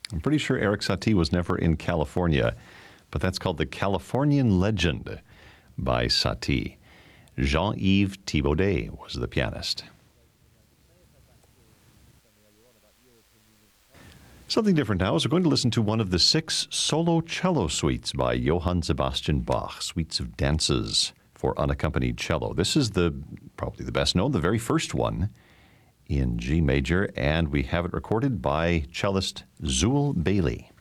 I'm pretty sure Erik Satie was never in California, but that's called The Californian Legend by Satie. Jean-Yves Thibaudet was the pianist. Something different now is we're going to listen to one of the 6 solo cello suites by Johann Sebastian Bach, suites of dances for unaccompanied cello. This is probably the best known, the very first one in G major, and we have it recorded by cellist Zul Bailey.